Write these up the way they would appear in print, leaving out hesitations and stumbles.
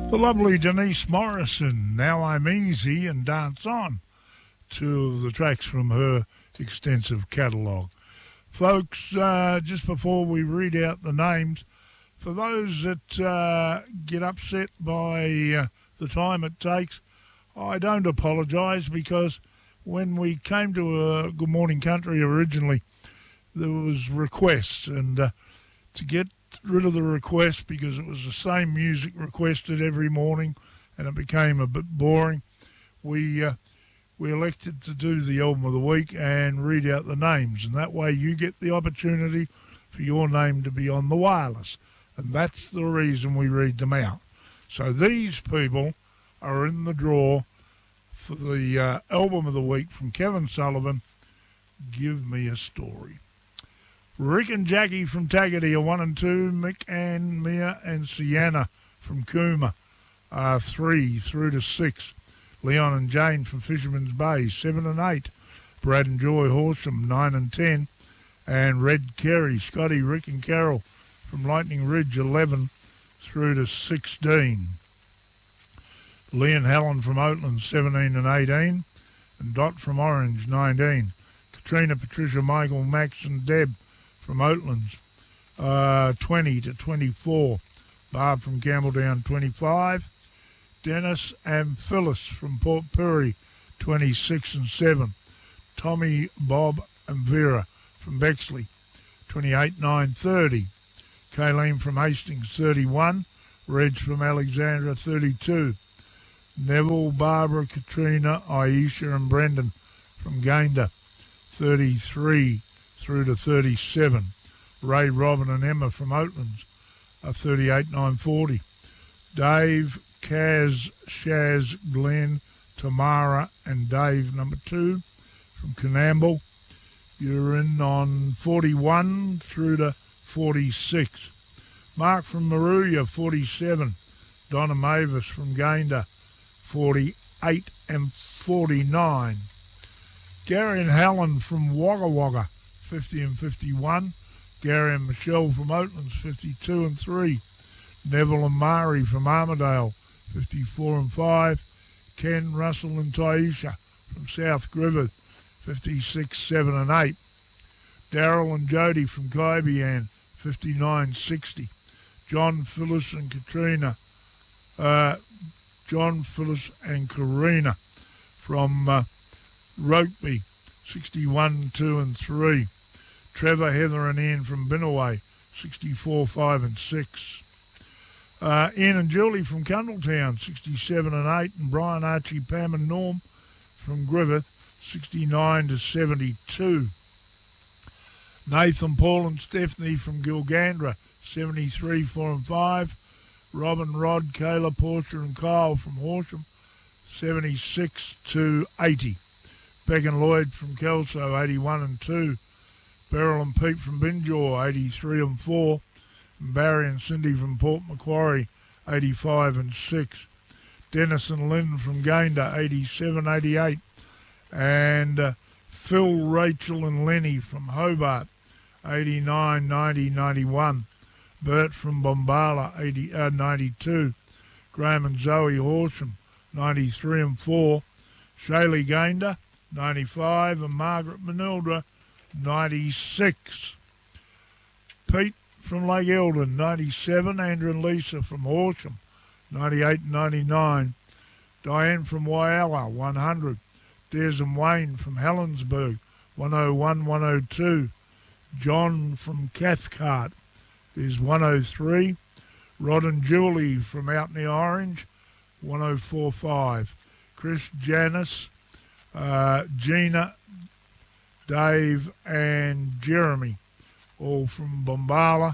The lovely Denise Morrison, Now I'm Easy and Dance On, two of the tracks from her extensive catalogue. Folks, just before we read out the names, for those that get upset by the time it takes, I don't apologise, because when we came to Good Morning Country originally, there was requests, and to get rid of the request, because it was the same music requested every morning and it became a bit boring, we elected to do the album of the week and read out the names, and that way you get the opportunity for your name to be on the wireless, and that's the reason we read them out. So these people are in the draw for the album of the week from Kevin Sullivan, Give Me a Story. Rick and Jackie from Tagati are 1 and 2. Mick and Mia and Sienna from Cooma are 3 through to 6. Leon and Jane from Fisherman's Bay, 7 and 8. Brad and Joy Horsham, 9 and 10. And Red Kerry, Scotty, Rick and Carol from Lightning Ridge, 11 through to 16. Lee and Helen from Oatland, 17 and 18. And Dot from Orange, 19. Katrina, Patricia, Michael, Max and Deb from Oatlands, 20 to 24. Barb from Campbelltown, 25. Dennis and Phyllis from Port Pirie, 26 and 7. Tommy, Bob and Vera from Bexley, 28, 9, 30. Kayleen from Hastings, 31. Reg from Alexandra, 32. Neville, Barbara, Katrina, Aisha and Brendan from Gayndah, 33 through to 37. Ray, Robin and Emma from Oatlands are 38, 9, 40. Dave, Kaz, Shaz, Glenn, Tamara and Dave, number 2 from Canamble. You're in on 41 through to 46. Mark from Maruya, 47. Donna Mavis from Gayndah, 48 and 49. Gary and Helen from Wagga Wagga, 50 and 51. Gary and Michelle from Oatlands, 52 and 3. Neville and Mari from Armidale, 54 and 5. Ken, Russell and Taisha from South Griffith, 56, 7 and 8. Daryl and Jody from Kaibian, 59, 60. John, Phyllis and Katrina, John, Phyllis and Karina from Rokeby, 61, 2 and 3. Trevor, Heather and Ian from Binnaway, 64, 5 and 6. Ian and Julie from Cundletown, 67 and 8. And Brian, Archie, Pam and Norm from Griffith, 69 to 72. Nathan, Paul and Stephanie from Gilgandra, 73, 4 and 5. Robin, Rod, Kayla, Portia and Kyle from Horsham, 76 to 80. Beck and Lloyd from Kelso, 81 and 2. Beryl and Pete from Binjaw, 83 and 4. And Barry and Cindy from Port Macquarie, 85 and 6. Dennis and Lynn from Gayndah, 87, 88. And Phil, Rachel and Lenny from Hobart, 89, 90, 91. Bert from Bombala, 92. Graham and Zoe Horsham, 93 and 4. Shaylee Gayndah, 95. And Margaret Manildra, 96. Pete from Lake Eldon, 97. Andrew and Lisa from Horsham, 98 and 99. Diane from Whyalla, 100. Des and Wayne from Helensburgh, 101, 102. John from Cathcart, there's 103. Rod and Julie from out near Orange, 104.5. Chris, Janice, Gina, Dave and Jeremy, all from Bombala,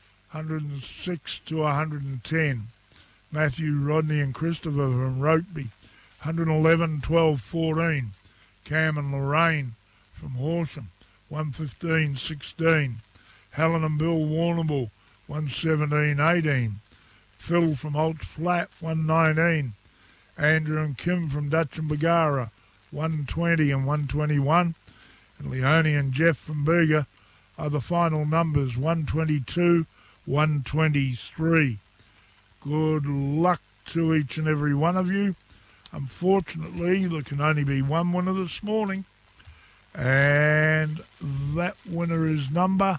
106 to 110. Matthew, Rodney and Christopher from Rokeby, 111, 12, 14. Cam and Lorraine from Horsham, 115, 16. Helen and Bill Warrnambool, 117, 18. Phil from Holt's Flat, 119. Andrew and Kim from Dutch and Bagara, 120 and 121. And Leone and Jeff from Bega are the final numbers, 122, 123. Good luck to each and every one of you. Unfortunately, there can only be one winner this morning, and that winner is number...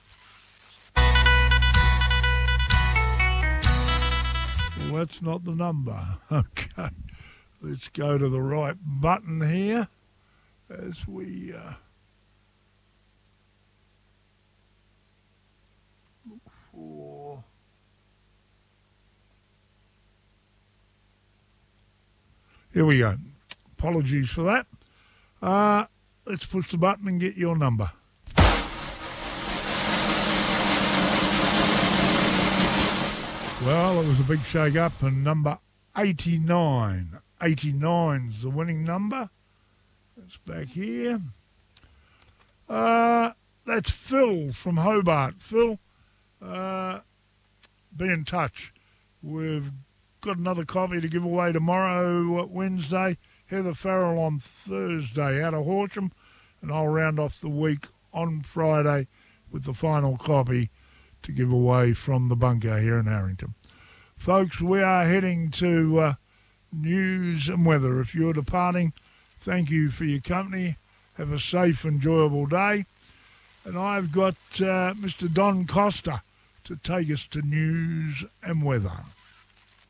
Well, that's not the number. Okay, let's go to the right button here as we look for... Here we go. Apologies for that. Let's push the button and get your number. Well, it was a big shake-up, and number 89. 89's the winning number. That's back here. That's Phil from Hobart. Phil, be in touch. We've got another copy to give away tomorrow, Wednesday. Heather Farrell on Thursday out of Horsham, and I'll round off the week on Friday with the final copy to give away from the bunker here in Harrington. Folks, we are heading to news and weather. If you're departing, thank you for your company. Have a safe, enjoyable day. And I've got Mr. Don Costa to take us to news and weather.